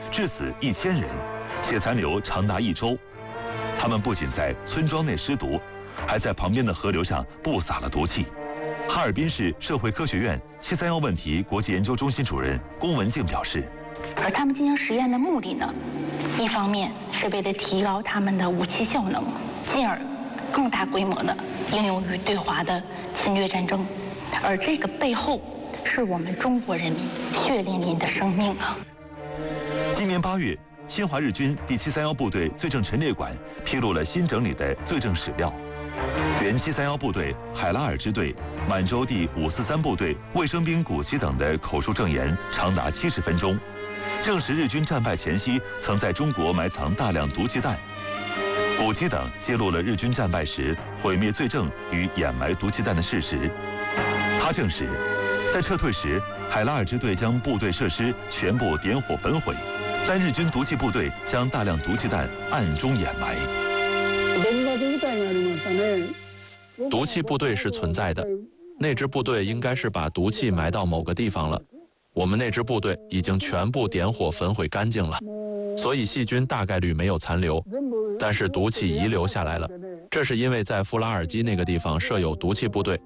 致死1000人，血残留长达1周。他们不仅在村庄内施毒，还在旁边的河流上布撒了毒气。哈尔滨市社会科学院731问题国际研究中心主任龚文静表示， 而他们进行实验的目的呢，一方面是为了提高他们的武器效能，进而更大规模的应用于对华的侵略战争，而这个背后是我们中国人民血淋淋的生命啊！ 今年8月，侵华日军第731部队罪证陈列馆披露了新整理的罪证史料。原731部队海拉尔支队、满洲第543部队卫生兵古奇等的口述证言长达70分钟，证实日军战败前夕曾在中国埋藏大量毒气弹。古奇等揭露了日军战败时毁灭罪证与掩埋毒气弹的事实。他证实，在撤退时，海拉尔支队将部队设施全部点火焚毁，但日军毒气部队将大量毒气弹暗中掩埋。 毒气部队是存在的，那支部队应该是把毒气埋到某个地方了。我们那支部队已经全部点火焚毁干净了，所以细菌大概率没有残留，但是毒气遗留下来了。这是因为在富拉尔基那个地方设有毒气部队。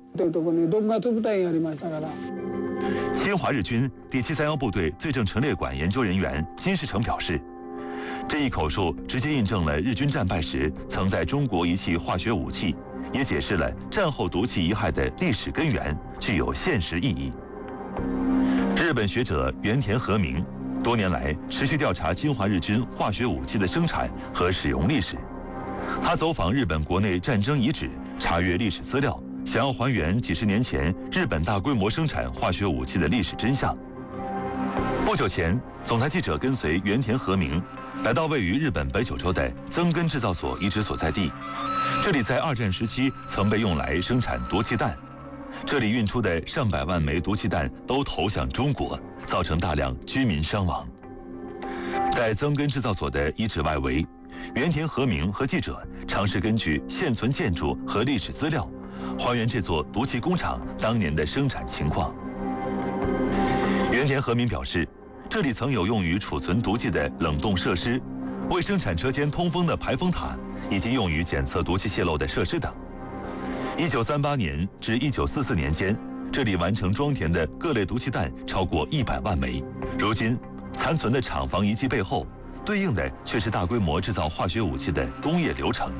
侵华日军第731部队罪证陈列馆研究人员金世成表示，这一口述直接印证了日军战败时曾在中国遗弃化学武器，也解释了战后毒气遗害的历史根源，具有现实意义。日本学者原田和明多年来持续调查侵华日军化学武器的生产和使用历史。他走访日本国内战争遗址，查阅历史资料，想要还原几十年前日本大规模生产化学武器的历史真相。不久前，总台记者跟随原田和明来到位于日本北九州的增根制造所遗址所在地，这里在2战时期曾被用来生产毒气弹。这里运出的上百万枚毒气弹都投向中国，造成大量居民伤亡。在增根制造所的遗址外围，原田和明和记者尝试根据现存建筑和历史资料，还原这座毒气工厂当年的生产情况。原田和明表示，这里曾有用于储存毒气的冷冻设施，为生产车间通风的排风塔，以及用于检测毒气泄漏的设施等。1938年至1944年间，这里完成装填的各类毒气弹超过100万枚。如今，残存的厂房遗迹背后，对应的却是大规模制造化学武器的工业流程。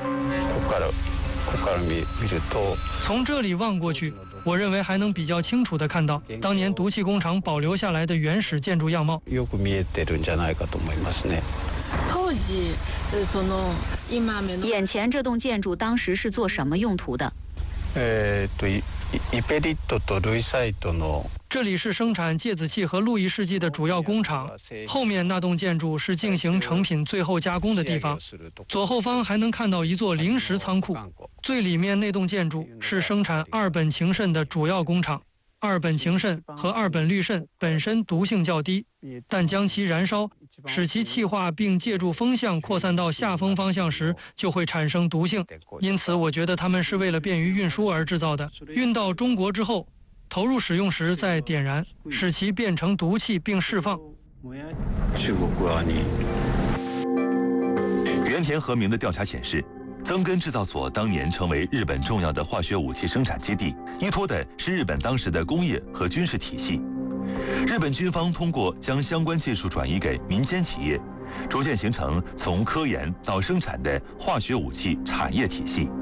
从这里望过去，我认为还能比较清楚地看到当年毒气工厂保留下来的原始建筑样貌。 眼前这栋建筑当时是做什么用途的？ 这里是生产芥子气和路易试剂的主要工厂，后面那栋建筑是进行成品最后加工的地方。左后方还能看到一座临时仓库，最里面那栋建筑是生产2苯氰苮的主要工厂。2苯氰苮和2苯氯苮本身毒性较低，但将其燃烧，使其气化并借助风向扩散到下风方向时，就会产生毒性。因此，我觉得它们是为了便于运输而制造的。运到中国之后，投入使用时再点燃，使其变成毒气并释放。 原田和明的调查显示，增根制造所当年成为日本重要的化学武器生产基地，依托的是日本当时的工业和军事体系。日本军方通过将相关技术转移给民间企业，逐渐形成从科研到生产的化学武器产业体系。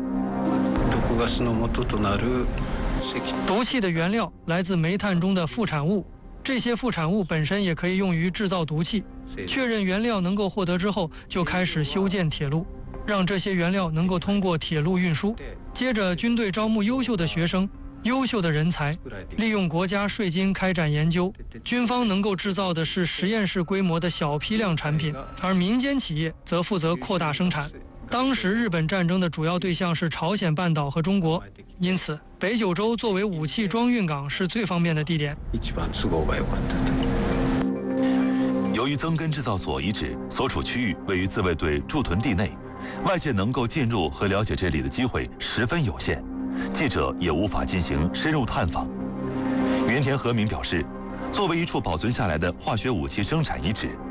毒气的原料来自煤炭中的副产物，这些副产物本身也可以用于制造毒气。确认原料能够获得之后，就开始修建铁路，让这些原料能够通过铁路运输。接着，军队招募优秀的学生、优秀的人才，利用国家税金开展研究。军方能够制造的是实验室规模的小批量产品，而民间企业则负责扩大生产。当时日本战争的主要对象是朝鲜半岛和中国，因此北九州作为武器装运港是最方便的地点。 由于增根制造所遗址所处区域位于自卫队驻屯地内，外界能够进入和了解这里的机会十分有限，记者也无法进行深入探访。原田和明表示，作为一处保存下来的化学武器生产遗址，